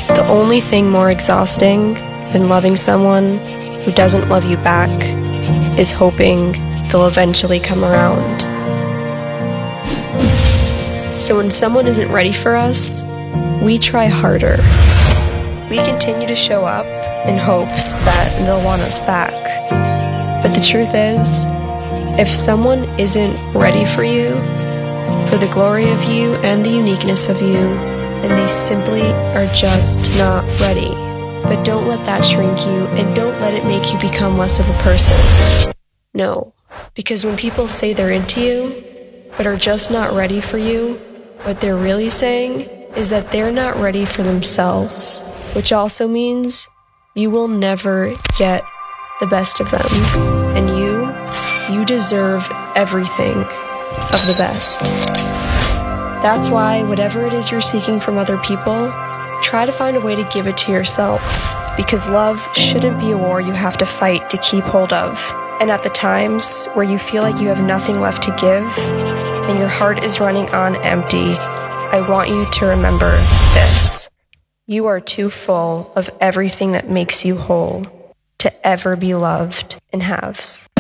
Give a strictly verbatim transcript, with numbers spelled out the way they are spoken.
The only thing more exhausting than loving someone who doesn't love you back is hoping they'll eventually come around. So when someone isn't ready for us, we try harder. We continue to show up in hopes that they'll want us back. But the truth is, if someone isn't ready for you, for the glory of you and the uniqueness of you, then they simply are just not ready. But don't let that shrink you, and don't let it make you become less of a person. No, because when people say they're into you, but are just not ready for you, what they're really saying is that they're not ready for themselves, which also means you will never get the best of them. And you, you deserve everything of the best. That's why whatever it is you're seeking from other people, try to find a way to give it to yourself, because love shouldn't be a war you have to fight to keep hold of. And at the times where you feel like you have nothing left to give and your heart is running on empty, I want you to remember this. You are too full of everything that makes you whole to ever be loved in halves.